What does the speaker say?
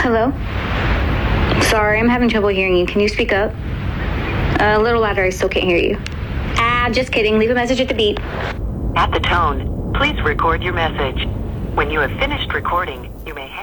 Hello? Sorry, I'm having trouble hearing you. Can you speak up? A little louder, I still can't hear you. Just kidding. Leave a message at the beep. At the tone, please record your message. When you have finished recording, you may hang